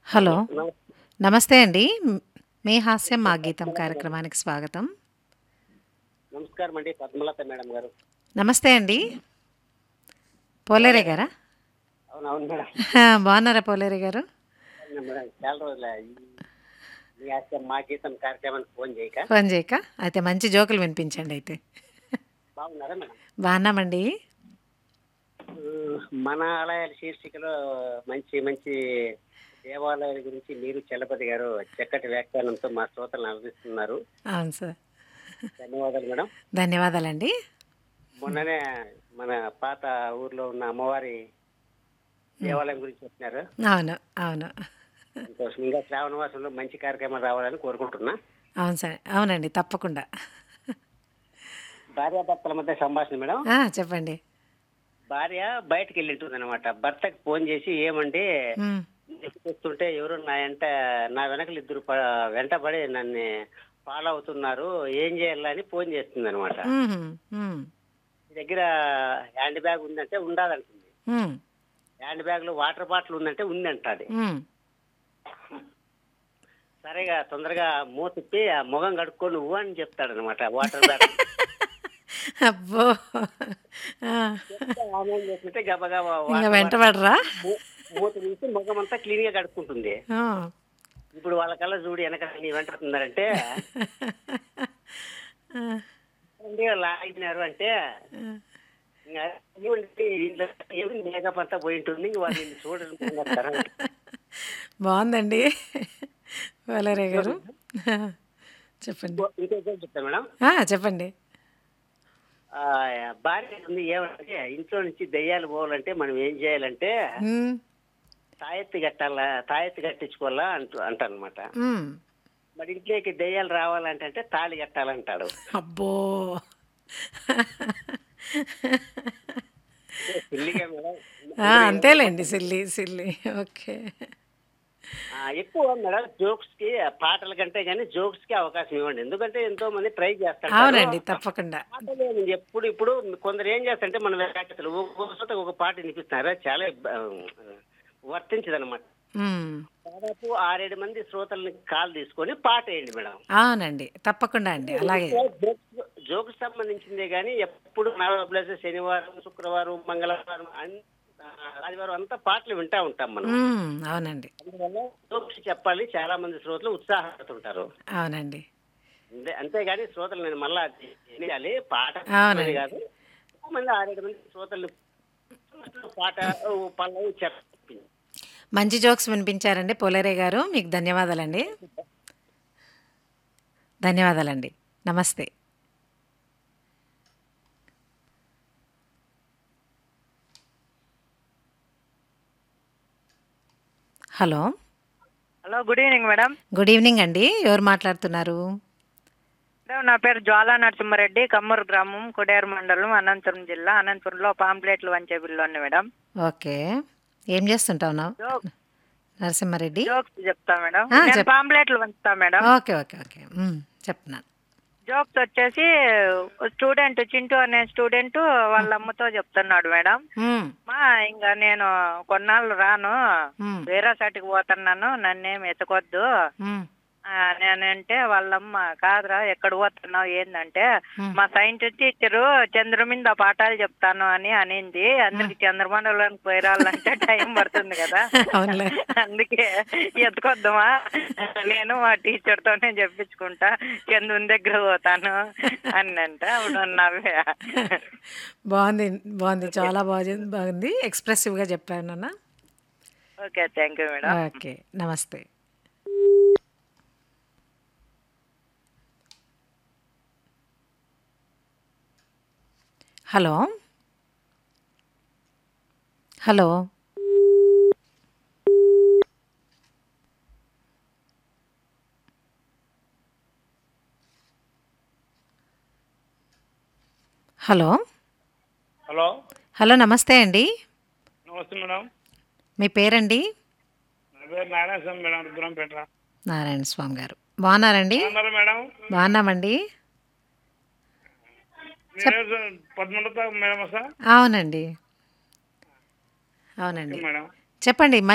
Hello. నమస్ నమస్తే అండి. మీ హాస్యం మా గీతం కార్యక్రమానికి స్వాగతం. నమస్కారం అండి. పద్మలత మేడం గారు. నమస్తే అండి. పోలేరే బాగున్నారా గారా? మేడం? అవునవును మేడం. బాగున్నారా పోలేరే గారు? అవును మేడం. చాలా రోజుల మీ మా గీతం కార్యక్రమానికి ఫోన్ చేయక. ఫోన్ చేయక? అయితే మంచి జోకులు వినిపించండి అయితే. బాగున్నారా మేడం? బాగున్నామండి. మన ఆలయాల శీర్షికలో మంచి మంచి దేవాలయాల గురించి మీరు చలపతి గారు చక్కటి వ్యాఖ్యానంతో మా శ్రోతలను అందిస్తున్నారు. అవును సార్. ధన్యవాదాలు మేడం. ధన్యవాదాలండి. మొన్ననే మన పాత ఊర్లో ఉన్న అమ్మవారి దేవాలయం గురించి చెప్పినారు. అవును. అవును. సంతోషం. ఇంకా శ్రావణ మాసంలో మంచి కార్యక్రమాలు రావాలని కోరుకుంటున్నా. అవును సార్. అవునండి. తప్పకుండా. భార్యాభర్తల మధ్య సంభాషణ మేడం. చెప్పండి. భార్య బయటకు వెళ్ళింటుంది అనమాట. భర్తకు ఫోన్ చేసి ఏమండి ఉమ్, వస్తుంటే ఎవరు నా వెనకలు ఇద్దరు వెంటబడి నన్ను ఫాలో అవుతున్నారు, ఏం చేయాలని ఫోన్ చేస్తుంది అనమాట. ఉమ్, ఉమ్, మీ దగ్గర హ్యాండ్ బ్యాగ్ ఉందంటే ఉండాలంటుంది. ఉమ్, హ్యాండ్ బ్యాగ్ లో వాటర్ బాటిల్ ఉందంటే ఉందంటది. ఉమ్. సరేగా తొందరగా మూతిప్పి ఆ ముఖం కడుక్కో నువ్వు అని చెప్తాడు అనమాట వాటర్ బ్యాగ్. అబ్బో. ఆ, చెప్తే ఆమె ఏం చేస్తుంటే గబగబా ఇంకా వాటర్ బాటిల్ వెంటబడరా? మూత తీసి ముఖం అంతా క్లీన్ గా కడుక్కుంటుంది. ఆ. ఇప్పుడు వాళ్ళకల్లా చూడు వెనక నీ వెంటున్నారంటే ఆ, లాగినారు అంటే ఆ. ఇంకా ఏమంటే ఇంట్లో ఏమి మేకప్ అంతా పోయి ఉంటుంది, ఇంక వాళ్ళు నిన్ను చూడరు. బాగుందండి పోలేరే గారు. చెప్పండి. ఇంకో చెప్తాను మేడం. చెప్పండి. ఆ, భార్య ఉంది ఏమంటే ఇంట్లో నుంచి దెయ్యాలు పోవాలంటే మనం ఏం చేయాలంటే ఉమ్, తాయెత్తి కట్టించుకోవాలా అంటానమాట. ఉమ్. మరి ఇంట్లోకి దెయ్యాలు రావాలంటే తాళి కట్టాలంటాడు. అబ్బో. సిల్లిగా మేడం. అంతేలేండి. Silly silly. ఓకే. ఎక్కువ మేడం జోక్స్ కి పాటల కంటే కానీ జోక్స్ కి అవకాశం ఇవ్వండి. ఎందుకంటే ఎంతో మంది ట్రై చేస్తుంటారు. అవునండి. తప్పకుండా. పాటలు ఇప్పుడు కొందరు ఏం చేస్తారంటే మన వ్యాఖ్యతలు ఒక పాట వినిపిస్తున్నారు, అది చాలా వర్తించదనమాట. ఉమ్, దాదాపు 6-7 మంది శ్రోతల్ని కాల్ తీసుకొని పాట వేయండి మేడం. అవునండి. తప్పకుండా అండి. అలాగే. జోక్స్ సంబంధించిందే కానీ ఎప్పుడు ప్లస్ శనివారం, శుక్రవారం, మంగళవారం, ఆదివారం అంతా పాటలు వింటా ఉంటాం మనం. అవునండి. అందువల్ల జోక్స్ చెప్పాలి, చాలా మంది శ్రోతలు ఉత్సాహపడుతుంటారు. అవునండి. అంతేగాని శ్రోతలు నేను మళ్ళా వినాలి పాట అవునండి. కాదు. ఎక్కువ మంది 6-7 మంది శ్రోతలు పాట పల్లవి చెప్పింది. మంచి జోక్స్ వినిపించారండి పోలేరే గారు. మీకు ధన్యవాదాలండి. ధన్యవాదాలండి. నమస్తే. Hello. Hello, good evening madam. Good evening అండి. ఎవరు మాట్లాడుతున్నారు? మేడం, నా పేరు జ్వాలా నరసింహారెడ్డి, కమ్మూరు గ్రామం, కొడేరు మండలం, అనంతపురం జిల్లా. అనంతపురంలో పాంప్లెట్లు వంచే బిల్లు మేడం. ఓకే. ఏం చేస్తుంటావు జోక్ నరసింహారెడ్డి? జోక్స్ చెప్తా మేడం. ఆ, నేను చెప్ పాంప్లెట్లు వంచుతా మేడం. Okay okay okay. చెప్తున్నాను. జోక్స్ వచ్చేసి స్టూడెంట్ చింటూ అనే స్టూడెంట్ వాళ్ళ అమ్మతో చెప్తున్నాడు మేడం. మ్మ్. మా ఇంకా నేను కొన్నాళ్ళు రాను, మ్మ్. వేరే సాటికి పోతున్నాను, నన్నేం ఎత్తుకొద్దు మ్మ్. నేనంటే వాళ్ళమ్మ కాదురా ఎక్కడ పోతున్నావు ఏందంటే మ్మ్. మా సైన్స్ టీచరు చంద్రుడి మీద పాఠాలు చెప్తాను అని అనింది, అందరికి చంద్రమండలానికి పోయి రావాలంటే టైం పడుతుంది కదా, అవునులే. అందుకే ఎత్తుకొద్దామా, నేను మా టీచర్ తోనే చెప్పించుకుంటా, చంద్రుని దగ్గర పోతాను అని అంటే అప్పుడు నవ్వే. బాగుంది. బాగుంది. చాలా బాగుంది. ఎక్స్ప్రెసివ్గా చెప్పాను నాన్న. Okay, thank you madam. Okay. నమస్తే. Hello. Hello. Hello. Hello. Hello. నమస్తే అండి. నమస్తే మేడం. మీ పేరండి? నా పేరు నారాయణ స్వామి మేడం, రుద్రంపేట. నారాయణ స్వామి గారు. బాగున్నారండి? బాగున్నారా మేడం? బాగున్నామండి. మీరు పద్మలత మేడం సార్? అవునండి. అవునండి. మేడం చెప్పండి.